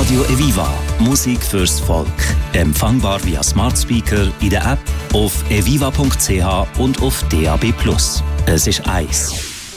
Radio Eviva. Musik fürs Volk. Empfangbar via Smart Speaker, in der App, auf eviva.ch und auf DAB+. Es ist eins.